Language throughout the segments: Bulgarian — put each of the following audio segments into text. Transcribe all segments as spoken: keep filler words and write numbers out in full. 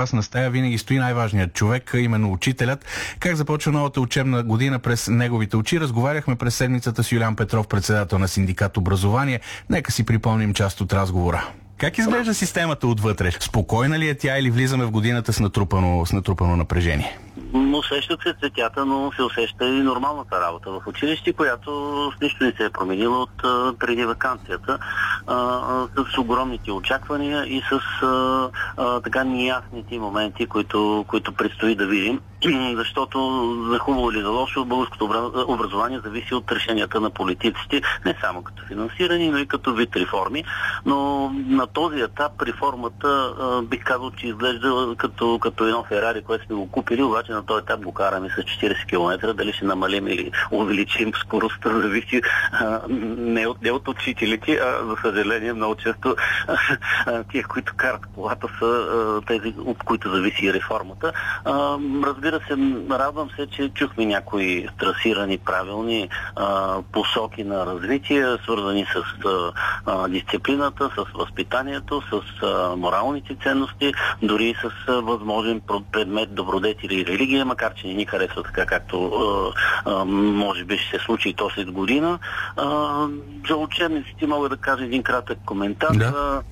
класна стая винаги стои най-важният човек, именно учителят. Как започва новата учебна година през неговите очи? Разговаряхме през седмицата с Юлиан Петров, председател на синдикат Образование. Нека си припомним част от разговора. Как изглежда системата отвътре? Спокойна ли е тя или влизаме в годината с натрупано, с натрупано напрежение? Усещат се цветята, но се усеща и нормалната работа в училище, която с нищо не се е променила от а, преди ваканцията, а, а, с огромните очаквания и с а, а, така неясните моменти, които, които предстои да видим. Защото за хубаво или за лошо българското образование зависи от решенията на политиците, не само като финансирани, но и като вид реформи. Но на този етап реформата а, бих казал, че изглежда като, като едно Ферари, което сме го купили, обаче на този етап го караме с четирийсет километра. Дали ще намалим или увеличим скоростта, зависи а, не, от, не от учителите, а за съжаление много често а, тия, които карат колата, са а, тези, от които зависи реформата. А, разбира се, радвам се, че чухме някои трасирани правилни а, посоки на развитие, свързани с а, а, дисциплината, с възпитанието, с а, моралните ценности, дори с а, възможен предмет добродетели и религия, макар че не ни харесва така, както а, а, може би ще се случи и то след година. А, за учебниците мога да кажа един кратък коментар. Да.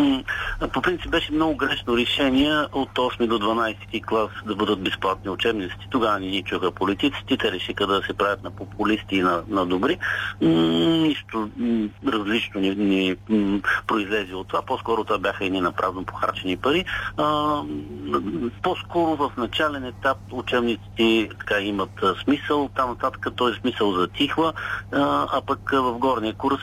По принцип беше много грешно решение от осми до дванайсети клас да бъдат безплатни учебниците. Тогава не ни чуха политиците, те решиха да се правят на популисти и на, на добри. Нищо различно ни, ни произлезе от това. По-скоро това бяха и ни напразно похарчени пари. А, по-скоро в начален етап учебниците така имат смисъл, там нататък този смисъл затихва, а, а пък в горния курс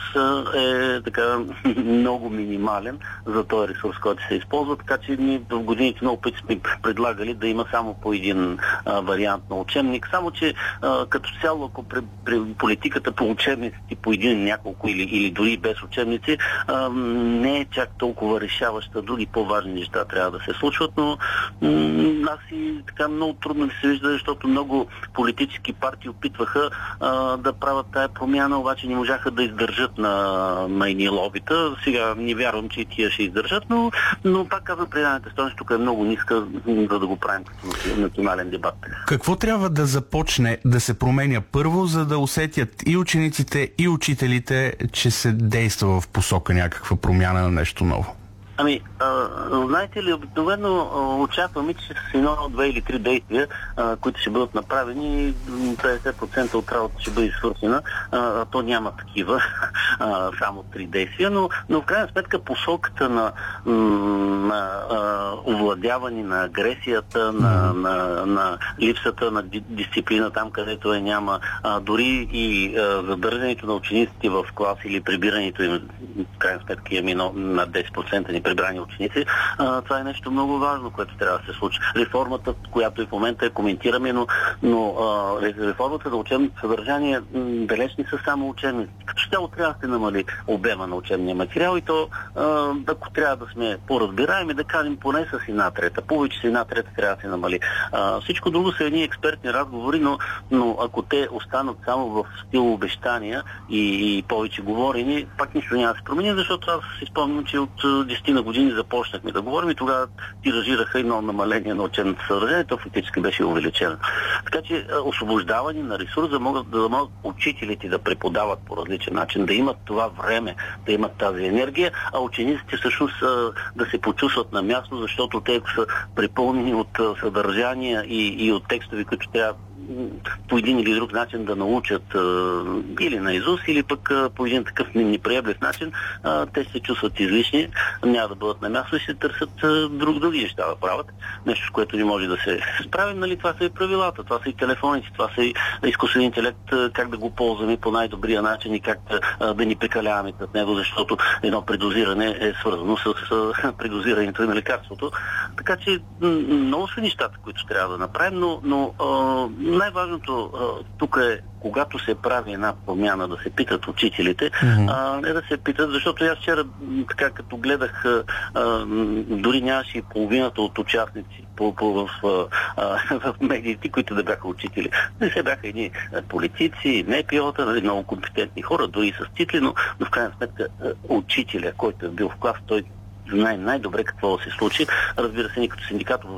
е така много минимален за този ресурс, който се използва, така че ние в годините много пъти сме предлагали да има само по един а, вариант на учебник, само че а, като цяло, ако при, при политиката по учебниците по един няколко или, или дори без учебници, а, не е чак толкова решаваща, други по-важни неща трябва да се случват, но м- аз и така много трудно ми се вижда, защото много политически партии опитваха а, да правят тая промяна, обаче не можаха да издържат на, на едни лобита. Сега не вярвам, че и тия ще издържат, но, но пак казвам, преданата стойност тук е много ниска, за да го правим като национален дебат. Какво трябва да започне да се променя първо, за да усетят и учениците, и учителите, че се действа в посока някаква промяна на нещо ново? Ами, а, знаете ли, обикновено очакваме, че с едно, две или три действия, а, които ще бъдат направени, петдесет процента от работа ще бъде свършена, а, а то няма такива, а, само три действия, но, но в крайна сметка посоката на, на а, овладяване на агресията, на, на, на липсата на дисциплина там, където е няма, а, дори и а, задържането на учениците в клас или прибирането им, в крайна сметка имаме на десет процента ни прибрани ученици, а, това е нещо много важно, което трябва да се случи. Реформата, която и в момента я коментираме, но, но а, реформата за учебното съдържание далеч не са само учебници. Като щяло трябва да се намали обема на учебния материал и то, а, ако трябва да сме по-разбираеми, да кажем поне с една трета. Повече с една трета трябва да се намали. А, всичко друго са едни експертни разговори, но, но ако те останат само в стил обещания и, и повече говорени, пак нищо няма да се промени, защото аз си спомням, че от десет години започнахме да говорим и тогава тиражираха едно намаление на учебното съдържание, то фактически беше увеличено. Така че освобождаване на ресурс, да могат, да могат учителите да преподават по различен начин, да имат това време, да имат тази енергия, а учениците всъщност да се почувстват на място, защото те са препълнени от съдържания и, и от текстови, които трябва по един или друг начин да научат а, или наизуст, или пък а, по един такъв неприемлив начин, а, те се чувстват излишни, няма да бъдат на място и ще търсят а, друг, други неща да правят. Нещо, с което не може да се справим, нали, това са и правилата, това са и телефоните, това са и изкуствен интелект, а, как да го ползваме по най-добрия начин и как а, да ни прекаляваме с него, защото едно предозиране е свързано с а, предозирането на лекарството. Така че много са нещата, които трябва да направим, но, но а, най-важното тук е, когато се прави една промяна, да се питат учителите, mm-hmm. а не да се питат, защото аз вчера, така като гледах, а, дори нямаше и половината от участници по, по, в, а, в медиите, които да бяха учители. Не се бяха едни политици, НПО-та, нали, много компетентни хора, дори с титли, но, но в крайна сметка учителя, който е бил в клас, той знае най-добре какво да се случи. Разбира се, ние като синдикат